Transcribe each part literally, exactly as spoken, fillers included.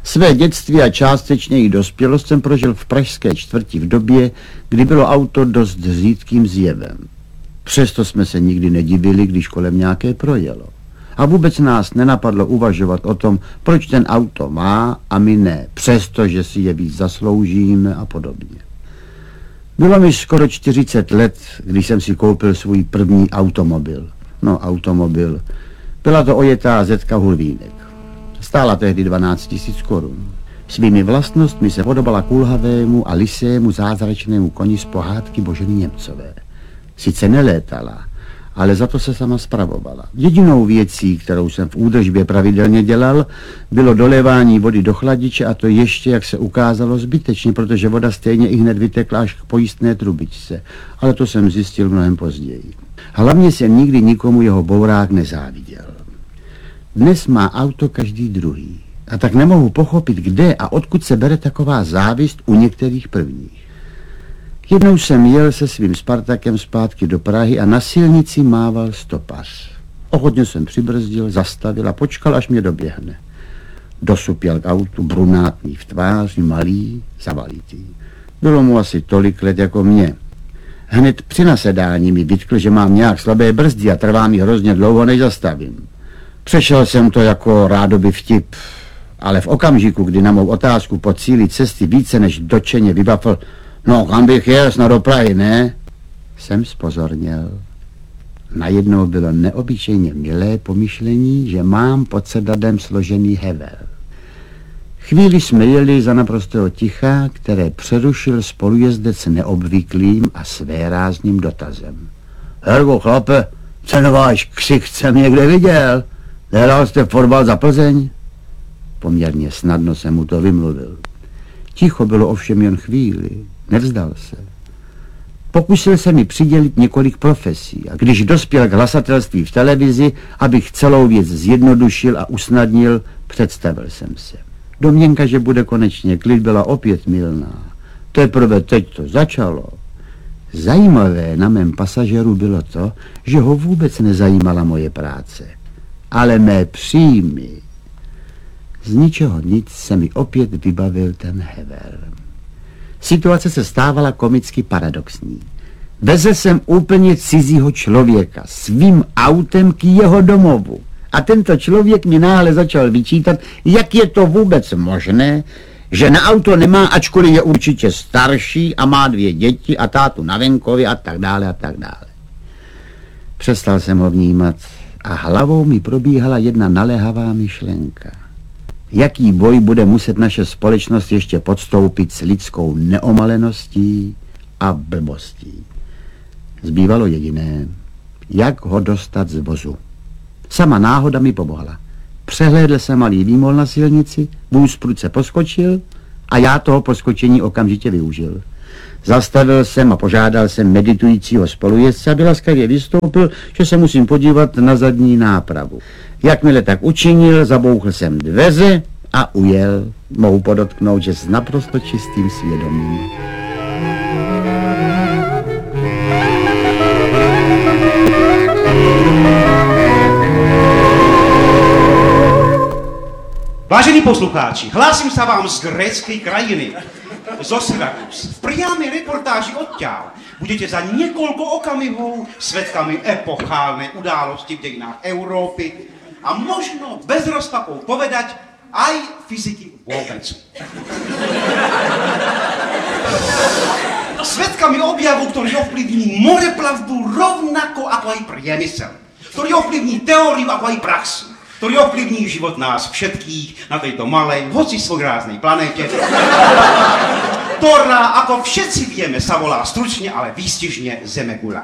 Své dětství a částečně i dospělost jsem prožil v pražské čtvrti v době, kdy bylo auto dost řídkým zjevem. Přesto jsme se nikdy nedivili, když kolem nějaké projelo. A vůbec nás nenapadlo uvažovat o tom, proč ten auto má a my ne, přestože si je víc zasloužíme a podobně. Bylo mi skoro čtyřicet let, když jsem si koupil svůj první automobil. No, automobil. Byla to ojetá Zetka Hulvínek. Stála tehdy dvanáct tisíc korun. Svými vlastnostmi se podobala kulhavému a lisému zázračnému koni z pohádky Boženy Němcové. Sice nelétala, ale za to se sama spravovala. Jedinou věcí, kterou jsem v údržbě pravidelně dělal, bylo dolévání vody do chladiče, a to ještě, jak se ukázalo, zbytečně, protože voda stejně i hned vytekla až k pojistné trubičce. Ale to jsem zjistil mnohem později. Hlavně jsem nikdy nikomu jeho bourák nezáviděl. Dnes má auto každý druhý. A tak nemohu pochopit, kde a odkud se bere taková závist u některých prvních. Jednou jsem jel se svým Spartakem zpátky do Prahy a na silnici mával stopař. Ochotně jsem přibrzdil, zastavil a počkal, až mě doběhne. Dosupěl k autu, brunátný v tváři, malý, zavalitý. Bylo mu asi tolik let jako mě. Hned při nasedání mi vytkl, že mám nějak slabé brzdy a trvá mi hrozně dlouho, než zastavím. Přešel jsem to jako rádoby vtip, ale v okamžiku, kdy na mou otázku po cíli cesty více než dočeně vybafl: "No, kam bych jel, snad do Prahy, ne?" jsem zpozorněl. Najednou bylo neobyčejně milé pomyšlení, že mám pod sedadem složený hevel. Chvíli jsme jeli za naprostého ticha, které přerušil spolujezdec neobvyklým a svérázným dotazem. "Hergo, chlape, ten váš ksich jsem někde viděl. Nehrál jste fotbal za Plzeň?" Poměrně snadno jsem mu to vymluvil. Ticho bylo ovšem jen chvíli, nevzdal se. Pokusil se mi přidělit několik profesí a když dospěl k hlasatelství v televizi, abych celou věc zjednodušil a usnadnil, představil jsem se. Domněnka, že bude konečně klid, byla opět mylná. Teprve teď to začalo. Zajímavé na mém pasažéru bylo to, že ho vůbec nezajímala moje práce, ale mé příjmy. Z ničeho nic se mi opět vybavil ten hevel. Situace se stávala komicky paradoxní. Vezl jsem úplně cizího člověka svým autem k jeho domovu. A tento člověk mi náhle začal vyčítat, jak je to vůbec možné, že na auto nemá, ačkoliv je určitě starší a má dvě děti a tátu na venkově a tak dále a tak dále. Přestal jsem ho vnímat a hlavou mi probíhala jedna naléhavá myšlenka. Jaký boj bude muset naše společnost ještě podstoupit s lidskou neomaleností a blbostí. Zbývalo jediné, jak ho dostat z vozu. Sama náhoda mi pomohla. Přehlédl jsem malý výmol na silnici, vůz prudce poskočil a já toho poskočení okamžitě využil. Zastavil jsem a požádal jsem meditujícího spolujezdce, aby laskavě vystoupil, že se musím podívat na zadní nápravu. Jakmile tak učinil, zabouchl jsem dveře a ujel. Mohu podotknout, že s naprosto čistým svědomím. Vážení poslucháči, hlásím sa vám z gréckej krajiny, zo Syrakus. V priamej reportáži odtiaľ budete za niekoľko okamihov svedkami epochálnej události v dejinách Európy a možno bez rozpakov povedať aj fyziky vôbec. Svedkami objavu, ktorý ovplyvní moreplavbu rovnako ako aj priemysel, ktorý ovplyvní teóriu ako aj praxu, ktorý ovplyvní život nás všetkých na tejto malej, hoci svojráznej planéte, ktorá, ako všetci vieme, sa volá stručne, ale výstižne Zemegula.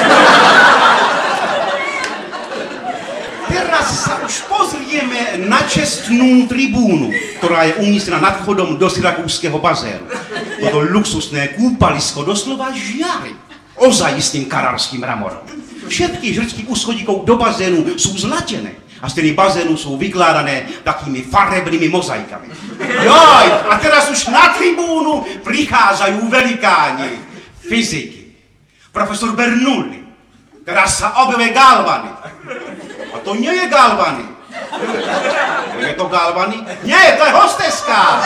Teraz sa už pozrieme na čestnú tribúnu, ktorá je umístená nad vchodom do syrakúskeho bazénu. Toto luxusné kúpalisko doslova žiari ozajistným karárským mramorom. Všetky žrčky úschodíkov do bazénu sú zlatené a steny bazénu sú vykládané takými farebnými mozaikami. Joj, a teraz už na tribúnu prichádzajú velikáni fyziky. Profesor Bernoulli, teraz sa objavuje Galvani. A to nie je Galvani. Je to Galvany? Nie, to je hosteska!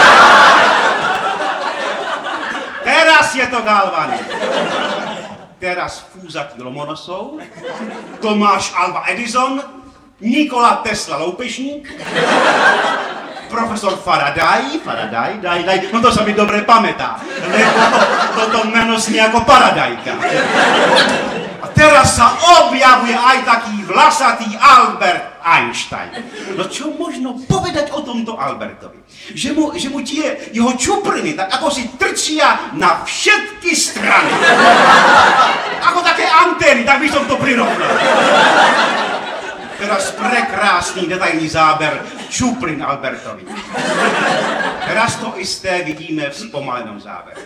Teraz je to Galvany. Teraz fúzatý Lomonosov, Tomáš Alva Edison, Nikola Tesla Loupešník, profesor Faraday, Faraday, daj, daj, no to sa mi dobre pamätá, lebo toto meno znie ako Paradajka. A teraz sa objavuje aj taký vlasatý Albert Einstein. No čo možno povedať o tomto Albertovi? Že mu, že mu tie jeho čupriny tak ako si trčia na všetky strany. Ako také antény, tak by som to prirovnal. Teraz prekrásny detailný záber čuprin Albertovi. Teraz to isté vidíme v spomalenom zábere.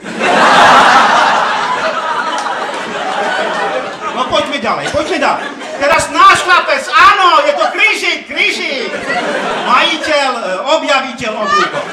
No poďme ďalej, poďme ďalej. Teraz náš chlapec, áno, je to Kryžík, Kryžík. Majiteľ, objaviteľ oblúkov.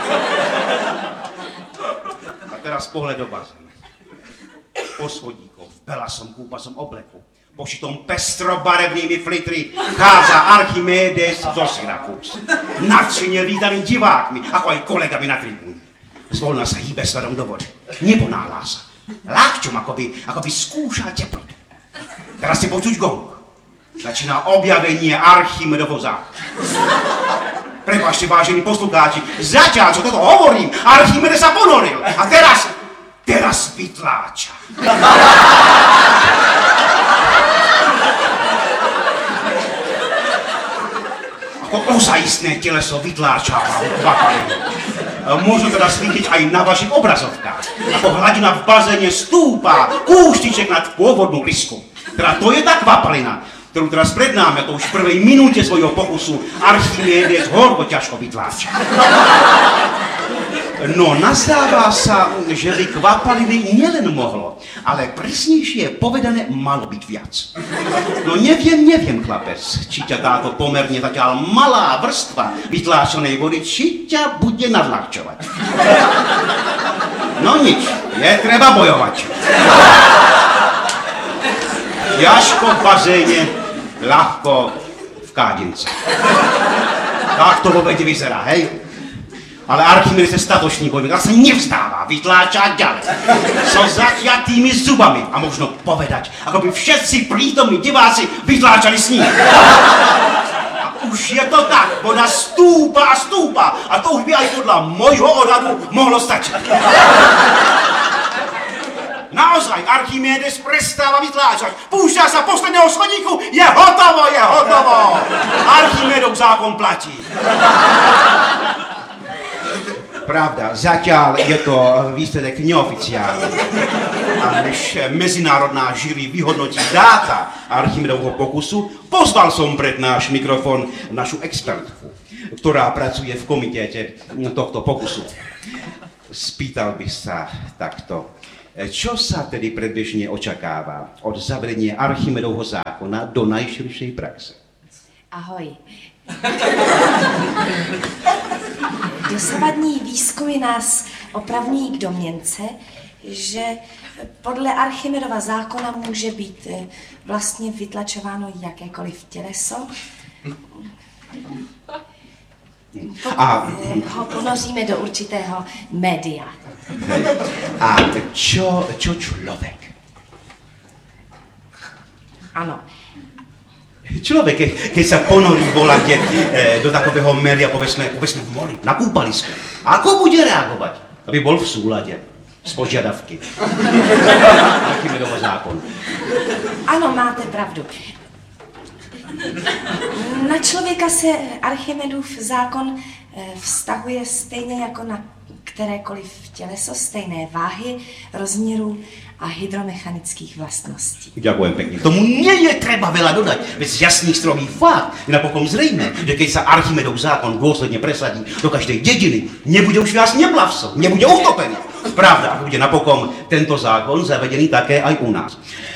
A teraz pohled do bazénu. Po schodíkoch, v belasom kúpasom obleku, pošitom pestrobarevnými flitry, chádza Archimedes zo Syrakúz. Nadšene vítaný divákmi, ako aj kolegami na tribúne. Zvolna sa hýbe smerom do vody. Neponáhľa sa. Ľahčom, akoby, akoby skúšal teplotu. Teraz si počuť gong. Začína objavenie Archimedovho zákona. Prepáčte, vážení poslucháči, zatiaľ, čo toto hovorím, Archimedes sa ponoril. A teraz, teraz vytláča. Ako ozajistné teleso vytláčava vapalinu. Môžu teda vidieť aj na vašich obrazovkách. Ako hladina v bazéne stúpa kúštiček nad pôvodnú rysku. Teda to je tá kvapalina, ktorú teraz prednáme, to už v prvej minúte svojho pokusu Archimedes horko ťažko vytláča. No, nazdáva sa, že by kvapaliny nielen mohlo, ale presnejšie povedané malo byť viac. No neviem, neviem, chlapec, či ťa táto pomerne zatiaľ malá vrstva vytláčanej vody, či ťa bude nadľahčovať. No nič, je treba bojovať. Ťažko v bazéne, ľahko v kádince. Tak to vo vede vyzerá, hej? Ale Archimedes je statočný bojovník, ale sa nevzdáva, vytláča ďalej. So zatiatými zubami a možno povedať, ako by všetci prítomní diváci vytláčali s ním. A už je to tak, voda stúpa a stúpa a to už by aj podľa môjho odhadu mohlo stačiť. Naozaj, Archimedes prestáva vytláčať. Púšťa sa posledného schodíku, je hotovo, je hotovo. Archimedov zákon platí. Pravda, zatiaľ je to výsledek neoficiálny. A než medzinárodná žíri vyhodnotí dáta Archimedovho pokusu, pozval som pred náš mikrofón našu expertku, ktorá pracuje v komitéte tohto pokusu. Spýtal by sa takto. Čo sa tedy predbežne očakáva od zavedenia Archimedovho zákona do najširšej praxe? Ahoj. Dosavadní výzkumy nás opravňují k domněnce, že podle Archimedova zákona může být vlastně vytlačováno jakékoliv těleso. A ho ponoříme do určitého média. A čo, čo človek? Ano. Človek, ke, keď sa ponorí volante e, do takového média, povedzme, povedzme v mori, na kúpalisku, ako bude reagovať? Aby bol v súlade s požiadavky. Archimedovo zákon. Ano, máte pravdu. Na člověka se Archimedův zákon vztahuje stejně jako na kterékoliv těleso, stejné váhy, rozměrů a hydromechanických vlastností. Ďakujem pekne. K tomu nie je treba veľa dodať, veď z jasných stromých fakt je napokon zrejme, že keď sa Archimedov zákon dôsledne presadí do každej dediny, nebude už viac neplavcov, nebude utopený. Pravda, bude napokon tento zákon zavedený také aj u nás.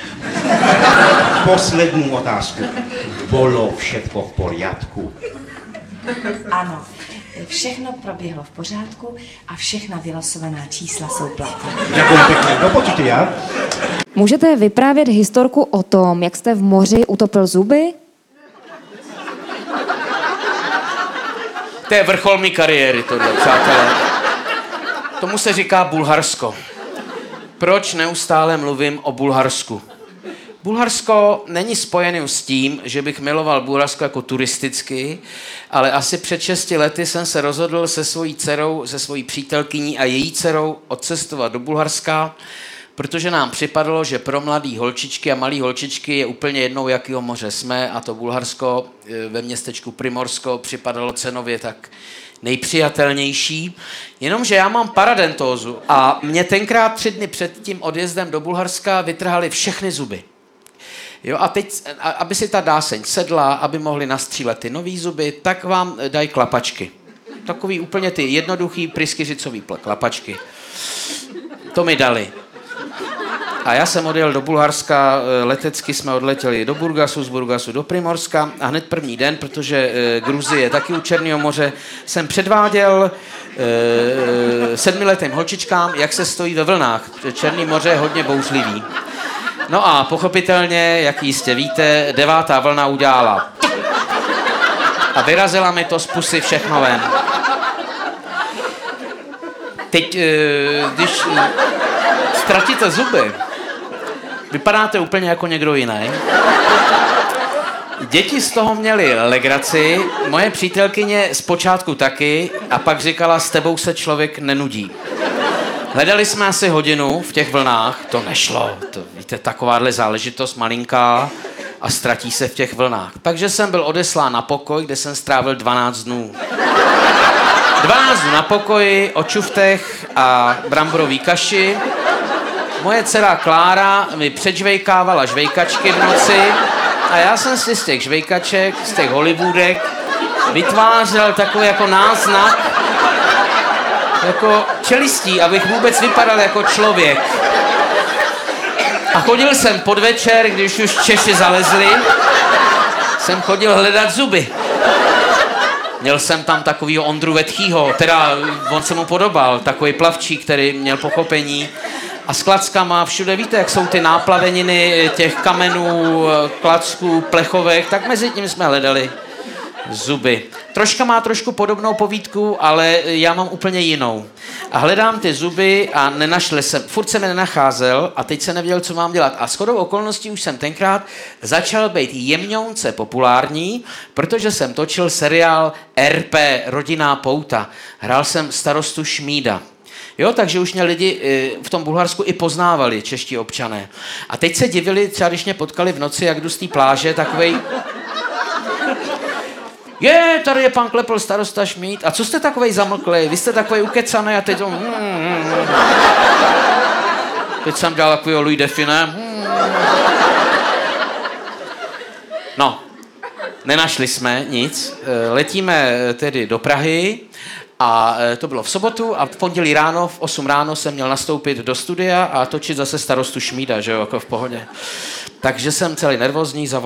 Poslednú otázku. Bolo všetko v poriadku? Ano, všechno proběhlo v pořádku a všechna vylosovaná čísla jsou platná. Ďakujem pekne. Do počutia. Můžete vyprávět historku o tom, jak jste v moři utopil zuby? To je vrchol mý kariéry, tohle, přátelé. Tomu se říká Bulharsko. Proč neustále mluvím o Bulharsku? Bulharsko není spojený s tím, že bych miloval Bulharsko jako turisticky, ale asi před šesti lety jsem se rozhodl se svojí dcerou, se svojí přítelkyní a její dcerou odcestovat do Bulharska, protože nám připadalo, že pro mladý holčičky a malý holčičky je úplně jednou, jakýho moře jsme, a to Bulharsko ve městečku Primorsko připadalo cenově tak nejpřijatelnější. Jenomže já mám paradentózu a mě tenkrát tři dny před tím odjezdem do Bulharska vytrhali všechny zuby. Jo, a teď, aby si ta dáseň sedla, aby mohli nastřílet ty nový zuby, tak vám dají klapačky. Takový úplně ty jednoduchý pryskyřicový klapačky. To mi dali. A já jsem odjel do Bulharska, letecky jsme odletěli do Burgasu, z Burgasu do Primorska a hned první den, protože e, Gruzie je taky u Černého moře, jsem předváděl e, sedmiletým holčičkám, jak se stojí ve vlnách. Černý moře je hodně bouřlivý. No a pochopitelně, jak jistě víte, devátá vlna udělala. A vyrazila mi to z pusy všechno ven. Teď, e, když e, ztratíte zuby, vypadáte úplně jako někdo jiný. Děti z toho měly legraci, moje přítelkyně zpočátku taky, a pak říkala, s tebou se člověk nenudí. Hledali jsme asi hodinu v těch vlnách, to nešlo, to, víte, takováhle záležitost malinká a ztratí se v těch vlnách. Takže jsem byl odeslán na pokoj, kde jsem strávil dvanáct dnů. dvanáct dnů na pokoji, o čuftech a bramborový kaši. Moje dcera Klára mi předžvejkávala žvejkačky v noci a já jsem si z těch žvejkaček, z těch Hollywoodek vytvářel takový jako náznak jako čelistí, abych vůbec vypadal jako člověk. A chodil jsem podvečer, když už Češi zalezli, jsem chodil hledat zuby. Měl jsem tam takovýho Ondru Vetchýho, teda on se mu podobal, takový plavčík, který měl pochopení. A s klackama, všude víte, jak jsou ty náplaveniny těch kamenů, klacků, plechovek, tak mezi tím jsme hledali zuby. Troška má trošku podobnou povídku, ale já mám úplně jinou. A hledám ty zuby a nenašli jsem, furt jsem je nenacházel a teď jsem nevěděl, co mám dělat. A shodou okolností už jsem tenkrát začal být jemňounce populární, protože jsem točil seriál R P, Rodinná pouta. Hrál jsem starostu Šmída. Jo, takže už mě lidi v tom Bulharsku i poznávali, čeští občané. A teď se divili, třeba když mě potkali v noci, jak jdu z té pláže, takovej... Je, tady je pan Klepl, starosta Šmíd. A co jste takovej zamlklej? Vy jste takovej ukecaný a teď... Hmm, hmm. Teď jsem dělal takovýho Louis Define. Hmm. No, nenašli jsme nic. Letíme tedy do Prahy a to bylo v sobotu a v pondělí ráno, v osm ráno jsem měl nastoupit do studia a točit zase starostu Šmída, že jo, jako v pohodě. Takže jsem celý nervózní, zavolal